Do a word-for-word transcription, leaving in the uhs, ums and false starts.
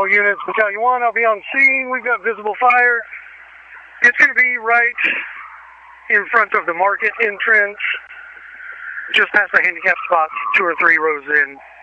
All units, Battalion one, I'll be on scene. We've got visible fire. It's going to be right in front of the market entrance, just past the handicap spots, two or three rows in.